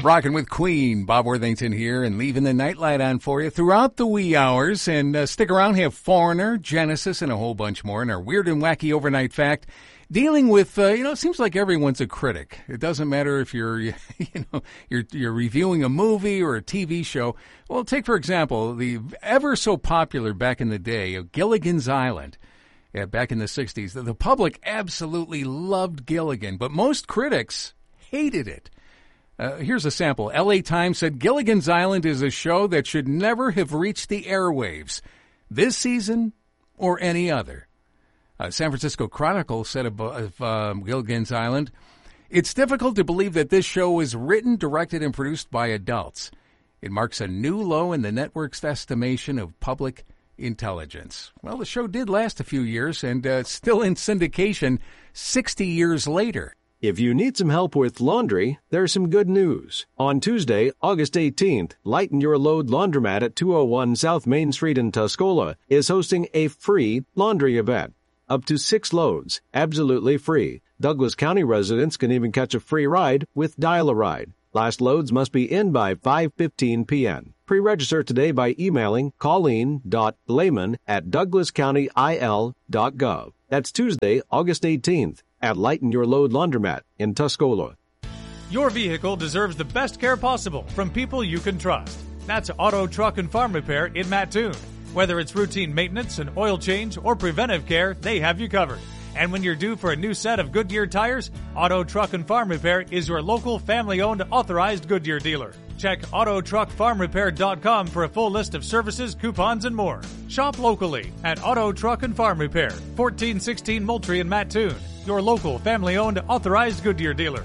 Rocking with Queen, Bob Worthington here, and leaving the nightlight on for you throughout the wee hours. And stick around, have Foreigner, Genesis, and a whole bunch more. And our weird and wacky overnight fact, dealing with, it seems like everyone's a critic. It doesn't matter if you're reviewing a movie or a TV show. Well, take, for example, the ever so popular back in the day, Gilligan's Island. Yeah, back in the 60s. The public absolutely loved Gilligan, but most critics hated it. Here's a sample. L.A. Times said Gilligan's Island is a show that should never have reached the airwaves, this season or any other. San Francisco Chronicle said of Gilligan's Island, it's difficult to believe that this show was written, directed, and produced by adults. It marks a new low in the network's estimation of public intelligence. Well, the show did last a few years and still in syndication 60 years later. If you need some help with laundry, there's some good news. On Tuesday, August 18th, Lighten Your Load Laundromat at 201 South Main Street in Tuscola is hosting a free laundry event. Up to 6 loads, absolutely free. Douglas County residents can even catch a free ride with Dial-A-Ride. Last loads must be in by 5:15 p.m. Pre-register today by emailing colleen.lehman@douglascountyil.gov. That's Tuesday, August 18th. At Lighten Your Load Laundromat in Tuscola. Your vehicle deserves the best care possible from people you can trust. That's Auto, Truck, and Farm Repair in Mattoon. Whether it's routine maintenance, an oil change, or preventive care, they have you covered. And when you're due for a new set of Goodyear tires, Auto, Truck, and Farm Repair is your local family-owned authorized Goodyear dealer. Check AutoTruckFarmRepair.com for a full list of services, coupons, and more. Shop locally at Auto, Truck, and Farm Repair, 1416 Moultrie in Mattoon. Your local, family-owned, authorized Goodyear dealer.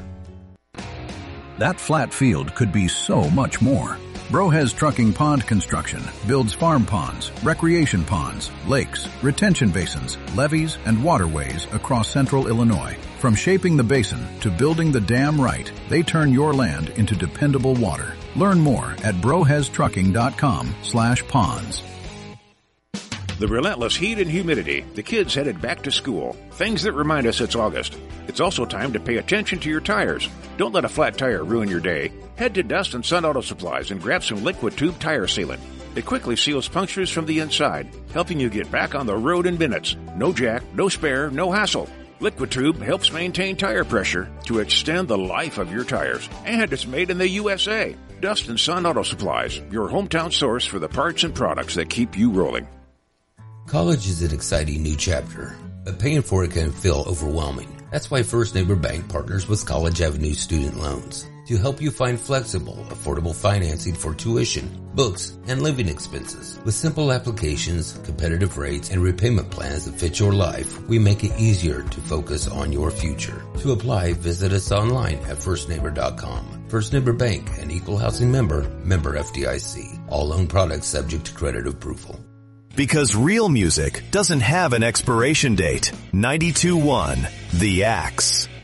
That flat field could be so much more. Brohez Trucking Pond Construction builds farm ponds, recreation ponds, lakes, retention basins, levees, and waterways across central Illinois. From shaping the basin to building the dam right, they turn your land into dependable water. Learn more at broheztrucking.com/ponds. The relentless heat and humidity, the kids headed back to school, things that remind us it's August. It's also time to pay attention to your tires. Don't let a flat tire ruin your day. Head to Dust and Sun Auto Supplies and grab some Liquid Tube tire sealant. It quickly seals punctures from the inside, helping you get back on the road in minutes. No jack, no spare, no hassle. Liquid Tube helps maintain tire pressure to extend the life of your tires. And it's made in the USA. Dust and Sun Auto Supplies, your hometown source for the parts and products that keep you rolling. College is an exciting new chapter, but paying for it can feel overwhelming. That's why First Neighbor Bank partners with College Avenue Student Loans to help you find flexible, affordable financing for tuition, books, and living expenses. With simple applications, competitive rates, and repayment plans that fit your life, we make it easier to focus on your future. To apply, visit us online at firstneighbor.com. First Neighbor Bank, an equal housing member, member FDIC. All loan products subject to credit approval. Because real music doesn't have an expiration date. 92.1 The Axe.